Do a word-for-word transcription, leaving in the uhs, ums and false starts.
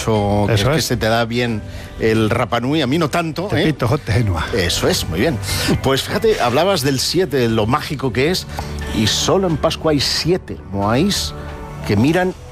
dicho que, es Eso que es. se te da bien el Rapa Nui, a mí no tanto. Te ¿eh? pito, jote, genua. Eso es, muy bien. Pues fíjate, hablabas del siete, lo mágico que es, y solo en Pascua hay siete moáis que miran